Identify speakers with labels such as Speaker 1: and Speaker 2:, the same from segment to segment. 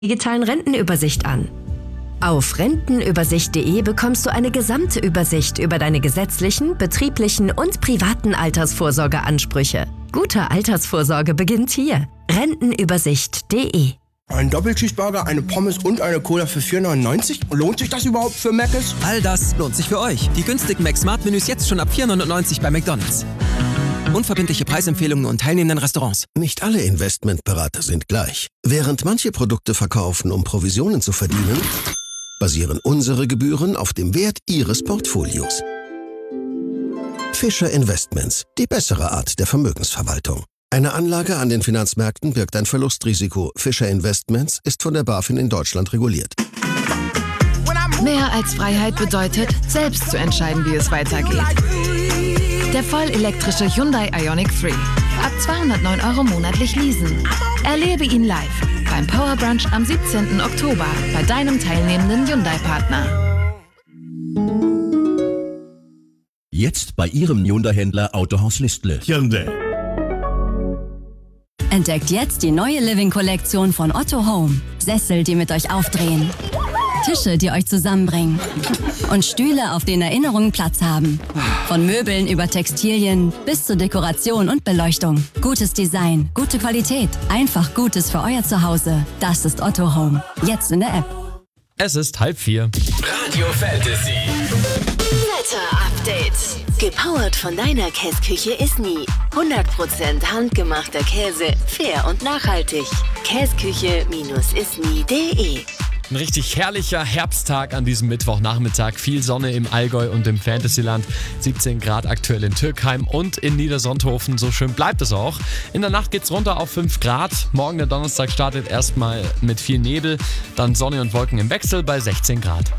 Speaker 1: digitalen Rentenübersicht an. Auf rentenübersicht.de bekommst du eine gesamte Übersicht über deine gesetzlichen, betrieblichen und privaten Altersvorsorgeansprüche. Gute Altersvorsorge beginnt hier. Rentenübersicht.de.
Speaker 2: Ein Doppelcheeseburger, eine Pommes und eine Cola für 4,99? Lohnt sich das überhaupt für Mc's?
Speaker 3: All das lohnt sich für euch. Die günstigen Mac-Smart-Menüs jetzt schon ab 4,99 bei McDonald's. Unverbindliche Preisempfehlungen und teilnehmenden Restaurants.
Speaker 4: Nicht alle Investmentberater sind gleich. Während manche Produkte verkaufen, um Provisionen zu verdienen, basieren unsere Gebühren auf dem Wert Ihres Portfolios. Fischer Investments, die bessere Art der Vermögensverwaltung. Eine Anlage an den Finanzmärkten birgt ein Verlustrisiko. Fischer Investments ist von der BaFin in Deutschland reguliert.
Speaker 5: Mehr als Freiheit bedeutet, selbst zu entscheiden, wie es weitergeht. Der vollelektrische Hyundai Ioniq 3. Ab 209 € monatlich leasen. Erlebe ihn live beim Power Brunch am 17. Oktober bei deinem teilnehmenden Hyundai-Partner.
Speaker 6: Jetzt bei Ihrem Hyundai-Händler Autohaus Listle.
Speaker 7: Hyundai.
Speaker 8: Entdeckt jetzt die neue Living-Kollektion von Otto Home. Sessel, die mit euch aufdrehen. Tische, die euch zusammenbringen. Und Stühle, auf denen Erinnerungen Platz haben. Von Möbeln über Textilien bis zur Dekoration und Beleuchtung. Gutes Design, gute Qualität, einfach Gutes für euer Zuhause. Das ist Otto Home. Jetzt in der App.
Speaker 9: Es ist 3:30.
Speaker 10: Radio Fantasy.
Speaker 11: Wetter-Update. Gepowert von deiner Käsküche Isny. 100% handgemachter Käse, fair und nachhaltig. Käsküche-isny.de.
Speaker 9: Ein richtig herrlicher Herbsttag an diesem Mittwochnachmittag. Viel Sonne im Allgäu und im Fantasyland. 17 Grad aktuell in Türkheim und in Niedersonthofen. So schön bleibt es auch. In der Nacht geht's runter auf 5 Grad. Morgen der Donnerstag startet erstmal mit viel Nebel. Dann Sonne und Wolken im Wechsel bei 16 Grad.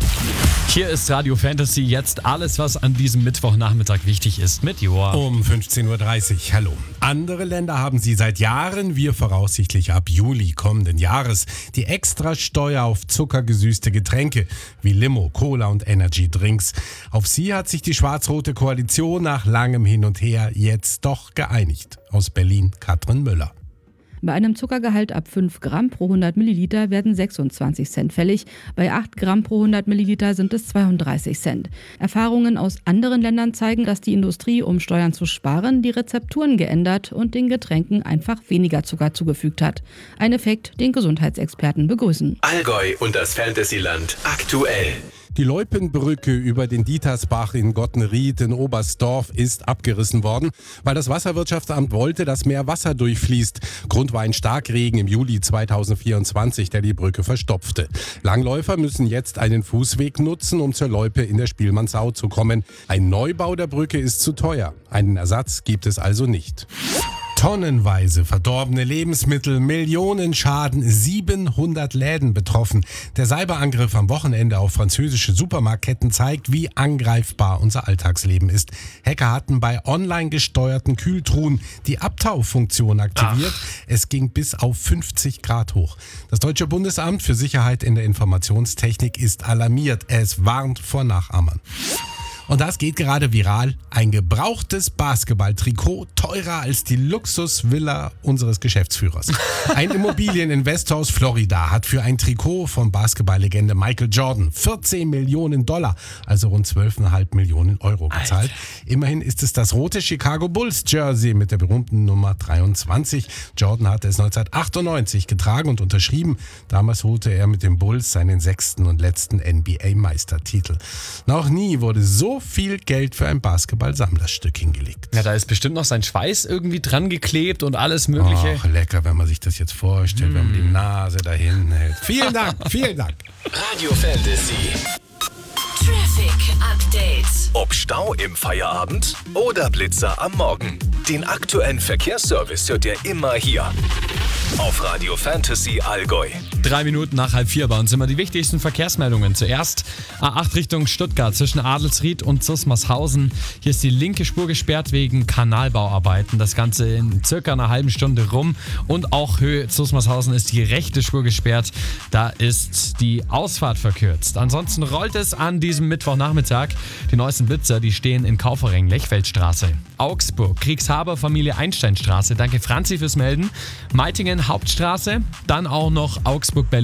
Speaker 9: Hier ist Radio Fantasy, jetzt alles, was an diesem Mittwochnachmittag wichtig ist, mit Joa.
Speaker 7: Um 15.30 Uhr. Hallo. Andere Länder haben sie seit Jahren, wir voraussichtlich ab Juli kommenden Jahres, die Extrasteuer auf zuckergesüßte Getränke wie Limo, Cola und Energy Drinks. Auf sie hat sich die schwarz-rote Koalition nach langem Hin und Her jetzt doch geeinigt. Aus Berlin, Katrin Müller.
Speaker 12: Bei einem Zuckergehalt ab 5 Gramm pro 100 Milliliter werden 26 Cent fällig. Bei 8 Gramm pro 100 Milliliter sind es 32 Cent. Erfahrungen aus anderen Ländern zeigen, dass die Industrie, um Steuern zu sparen, die Rezepturen geändert und den Getränken einfach weniger Zucker zugefügt hat. Ein Effekt, den Gesundheitsexperten begrüßen.
Speaker 10: Allgäu und das Fantasyland aktuell.
Speaker 7: Die Loipenbrücke über den Dietersbach in Gottnried in Oberstdorf ist abgerissen worden, weil das Wasserwirtschaftsamt wollte, dass mehr Wasser durchfließt. Grund war ein Starkregen im Juli 2024, der die Brücke verstopfte. Langläufer müssen jetzt einen Fußweg nutzen, um zur Loipe in der Spielmannsau zu kommen. Ein Neubau der Brücke ist zu teuer. Einen Ersatz gibt es also nicht. Tonnenweise verdorbene Lebensmittel, Millionen Schaden, 700 Läden betroffen. Der Cyberangriff am Wochenende auf französische Supermarktketten zeigt, wie angreifbar unser Alltagsleben ist. Hacker hatten bei online gesteuerten Kühltruhen die Abtaufunktion aktiviert. Es ging bis auf 50 Grad hoch. Das Deutsche Bundesamt für Sicherheit in der Informationstechnik ist alarmiert. Es warnt vor Nachahmern. Und das geht gerade viral. Ein gebrauchtes Basketballtrikot teurer als die Luxusvilla unseres Geschäftsführers. Ein Immobilieninvestor aus Florida hat für ein Trikot von Basketballlegende Michael Jordan 14 Millionen $, also rund 12,5 Millionen Euro gezahlt. Immerhin ist es das rote Chicago Bulls Jersey mit der berühmten Nummer 23. Jordan hatte es 1998 getragen und unterschrieben. Damals holte er mit den Bulls seinen 6. und letzten NBA-Meistertitel. Noch nie wurde so viel Geld für ein Basketball-Sammlerstück hingelegt.
Speaker 9: Ja, da ist bestimmt noch sein Schweiß irgendwie dran geklebt und alles Mögliche.
Speaker 7: Ach, lecker, wenn man sich das jetzt vorstellt, wenn man die Nase dahin hält. Vielen Dank, vielen Dank.
Speaker 10: Radio Fantasy.
Speaker 11: Traffic Update.
Speaker 10: Ob Stau im Feierabend oder Blitzer am Morgen. Den aktuellen Verkehrsservice hört ihr immer hier. Auf Radio Fantasy Allgäu.
Speaker 9: 3 Minuten nach 3:30 bei uns sind immer die wichtigsten Verkehrsmeldungen. Zuerst A8 Richtung Stuttgart zwischen Adelsried und Susmarshausen. Hier ist die linke Spur gesperrt wegen Kanalbauarbeiten. Das Ganze in circa einer halben Stunde rum. Und auch Höhe Susmarshausen ist die rechte Spur gesperrt. Da ist die Ausfahrt verkürzt. Ansonsten rollt es an diesem Mittwoch Mittwochnachmittag. Die neuesten Blitzer, die stehen in Kaufering, Lechfeldstraße. Augsburg, Kriegshaber, Familie Einsteinstraße. Danke Franzi fürs Melden. Meitingen, Hauptstraße. Dann auch noch Augsburg, Berlin.